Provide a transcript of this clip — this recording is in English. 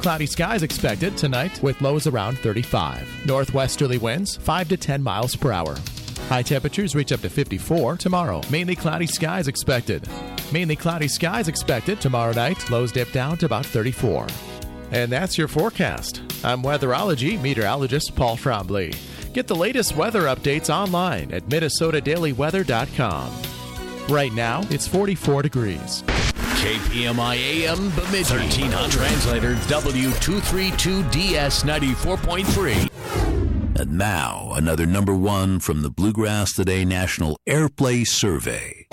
cloudy skies expected tonight with lows around 35. Northwesterly winds 5 to 10 miles per hour. High temperatures reach up to 54 tomorrow. Mainly cloudy skies expected. Mainly cloudy skies expected tomorrow night. Lows dip down to about 34. And that's your forecast. I'm weatherology meteorologist Paul Frombley. Get the latest weather updates online at MinnesotaDailyWeather.com. Right now, it's 44 degrees. KPMI AM Bemidji, 1300 translator W232DS 94.3. And now, another number one from the Bluegrass Today National Airplay Survey.